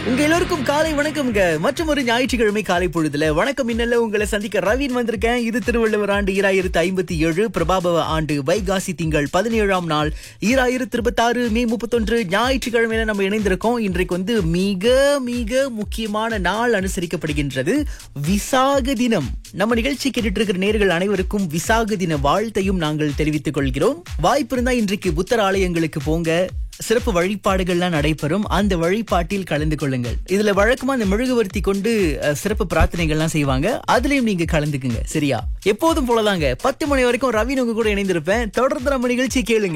உங்க எல்லோருக்கும் காலை வணக்கம்ங்க. மற்றும் ஒரு ஞாயிற்றுக்கிழமை காலை பொழுதுல வணக்கம் இன்னல்ல உங்களை சந்திக்க ரவீன் வந்திருக்கேன். இது திருவள்ளுவர் ஆண்டு 2057 பிரபாபவ ஆண்டு வைகாசி திங்கள் 17ஆம் நாள் 2026 மே 31 ஞாயிற்றுக்கிழமையில நம்ம இணைந்திருக்கோம். இன்றைக்கு மிக மிக முக்கியமான நாள் அனுசரிக்கப்படுகின்றது, விசாக தினம். நம்ம நிகழ்ச்சி கேட்டுட்டு இருக்கிற நேயர்கள் அனைவருக்கும் விசாக தின வாழ்த்தையும் நாங்கள் தெரிவித்துக் கொள்கிறோம். வாய்ப்பு இருந்தா இன்றைக்கு புத்தர் ஆலயங்களுக்கு போங்க, சிறப்பு வழிபாடுகள்லாம் நடைபெறும். அந்த வழிபாட்டில் கலந்து கொள்ளுங்கள். இதுல வழக்கமா அந்த மெழுகுவர்த்தி கொண்டு சிறப்பு பிரார்த்தனைகள்லாம் செய்வாங்க. அதுலயும் நீங்க கலந்துக்குங்க, சரியா? எப்போதும் போலதாங்க 10 மணி வரைக்கும் ரவீன் உங்க கூட இணைந்திருப்பேன். தொடர்ந்து நம்ம நிகழ்ச்சி கேளுங்க.